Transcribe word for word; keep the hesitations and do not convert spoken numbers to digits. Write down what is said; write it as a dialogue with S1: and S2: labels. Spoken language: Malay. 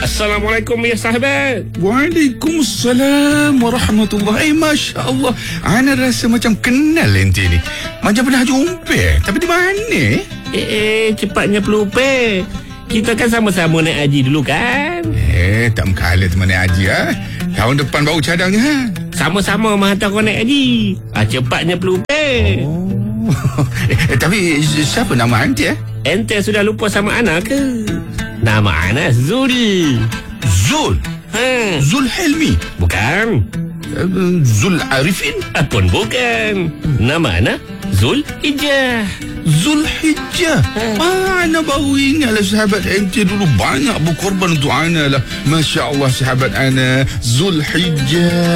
S1: Assalamualaikum ya sahabat.
S2: Waalaikumsalam warahmatullahi. Eh, Masya Allah, ana rasa macam kenal ente ni. Macam pernah jumpa. Tapi di mana?
S1: Eh, eh cepatnya pelupa. Kita kan sama-sama naik haji dulu kan?
S2: Eh, tak mengkala teman naik haji ha? Tahun depan baru cadangnya ha?
S1: Sama-sama menghantar kau naik haji. Ah, cepatnya pelupa.
S2: Oh. eh, tapi siapa nama ente eh?
S1: Ente sudah lupa sama Ana ke? Nama Ana Zul.
S2: Zul?
S1: Ha.
S2: Zul Helmi?
S1: Bukan.
S2: Uh, Zul Arifin?
S1: Pun bukan. Nama Ana Zul Hijjah.
S2: Zul Hijjah. Ah, Ana baru ingatlah sahabat ente dulu banyak berkorban untuk Ana lah. Masya Allah sahabat Ana Zul Hijjah.